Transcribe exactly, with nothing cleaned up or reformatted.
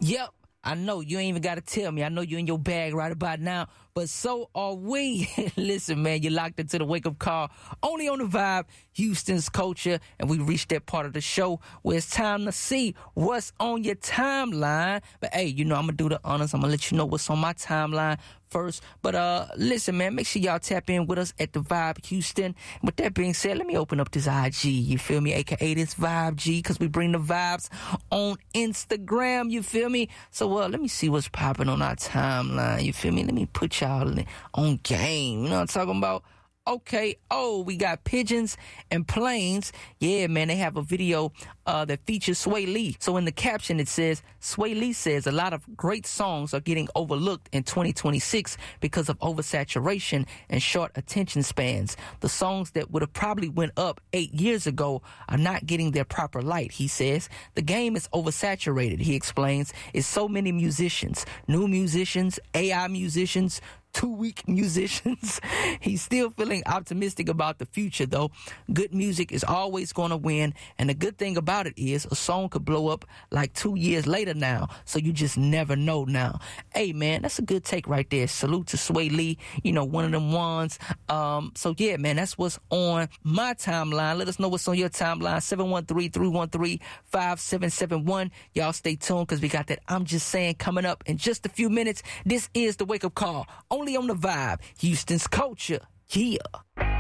Yep. I know you ain't even got to tell me. I know you in your bag right about now, but so are we. Listen, man, you're locked into the Wake Up Call only on the Vibe, Houston's culture, and we reached that part of the show where it's time to see what's on your timeline. But hey, you know, I'm going to do the honors. I'm going to let you know what's on my timeline first. But uh, listen, man, make sure y'all tap in with us at the Vibe Houston. With that being said, let me open up this I G, you feel me, aka this Vibe G, because we bring the vibes on Instagram, you feel me? So uh, let me see what's popping on our timeline, you feel me? Let me put y'all on game, you know what I'm talking about? Okay, oh, we got Pigeons and Planes. Yeah, man, they have a video uh, that features Sway Lee. So in the caption, it says, Sway Lee says a lot of great songs are getting overlooked in twenty twenty-six because of oversaturation and short attention spans. The songs that would have probably went up eight years ago are not getting their proper light, he says. The game is oversaturated, he explains. It's so many musicians, new musicians, A I musicians, two weak musicians. He's still feeling optimistic about the future, though. Good music is always going to win, and the good thing about it is a song could blow up like two years later now, so you just never know now. Hey, man, that's a good take right there. Salute to Sway Lee, you know, one of them ones. Um, so, yeah, man, that's what's on my timeline. Let us know what's on your timeline, seven one three, three one three, five seven seven one. Y'all stay tuned, because we got that I'm Just Saying coming up in just a few minutes. This is the Wake Up Call, only on the Vibe, Houston's culture. Yeah.